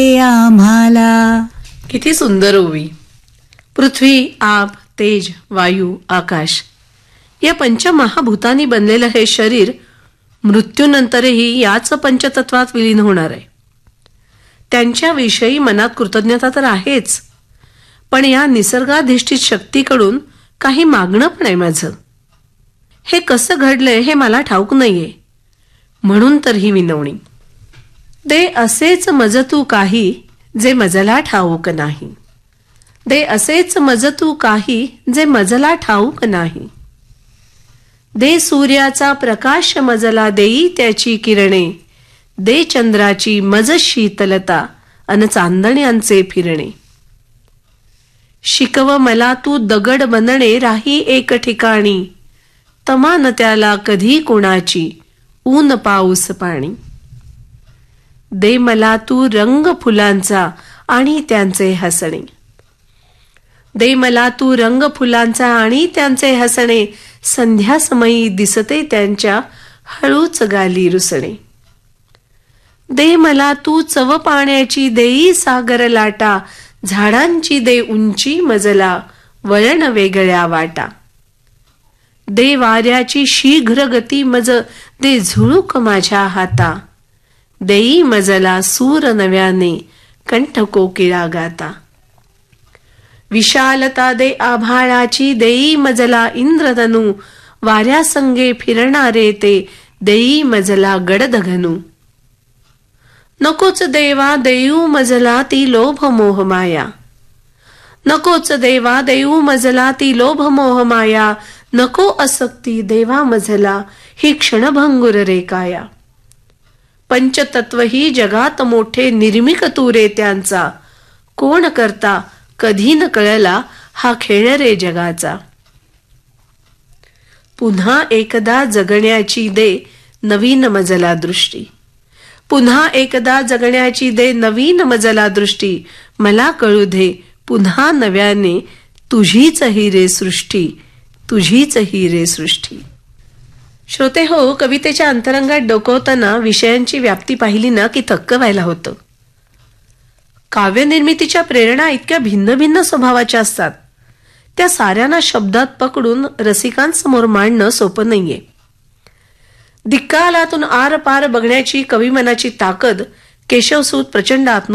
आम्हाला. किती सुंदर ओवी. पृथ्वी, आप, तेज, वायू, आकाश या पंचमहाभूतांनी बनलेलं हे शरीर मृत्यूनंतरही याच पंचतत्वात विलीन होणार आहे. त्यांच्याविषयी मनात कृतज्ञता तर आहेच, पण या निसर्गाधिष्ठित शक्तीकडून काही मागणं पण आहे माझं. हे कसं घडलंय हे मला ठाऊक नाहीये, म्हणून तर ही विनवणी. दे असेच मज तू काही जे मजला ठाऊक नाही. दे असेच मज तू काही जे मजला ठाऊक नाही. दे सूर्याचा प्रकाश मजला देई त्याची किरणे. दे चंद्राची मज शीतलता अन चांदण्यांचे फिरणे. शिकव मला तू दगड बनणे राही एक ठिकाणी. तमान त्याला कधी कोणाची ऊन पाऊस पाणी. दे मला तू रंग फुलांचा आणि त्यांचे हसणे. दे मला तू रंग फुलांचा आणि त्यांचे हसणे. संध्यासमयी दिसते त्यांच्या हळूच गाली रुसणे. दे मला तू चव पाण्याची देई सागर लाटा. झाडांची दे उंची मजला वळण वेगळ्या वाटा. दे वाऱ्याची शीघ्र गती मज दे झुळूक माझ्या हाता. देई मजला सूर नव्याने कंठ कोकिळा गाता. विशालता दे आभाळाची देई मजला इंद्रधनू. वाऱ्यासंगे फिरणारे ते देई मजला गडदघनू. नकोच देवा देऊ मजला ती लोभ मोह माया. नकोच देवा देऊ मजला ती लोभ मोह माया. नको असक्ती देवा मजला ही क्षणभंगुर रे काया. पंचतत्व ही जगात मोठे निर्मिक तू रे त्यांचा. कोण करता कधी न कळला हा खेळ रे जगाचा. पुन्हा एकदा जगण्याची दे नवीन मजला दृष्टी. पुन्हा एकदा जगण्याची दे नवीन मजला दृष्टी. मला कळू दे पुन्हा नव्याने तुझीच ही रे सृष्टी. तुझीच ही रे सृष्टी. श्रोते हो, कवितेच्या अंतरंगात डोकवताना विषयांची व्याप्ती पाहिली ना की थक्क व्हायला होतं. काव्यनिर्मितीच्या प्रेरणा इतक्या भिन्न भिन्न स्वभावाच्या असतात. त्या साऱ्यांना शब्दात पकडून रसिकांसमोर मांडणं सोपं नाहीये. दिक्कालातून आर पार बघण्याची कविमनाची ताकद केशवसूत प्रचंड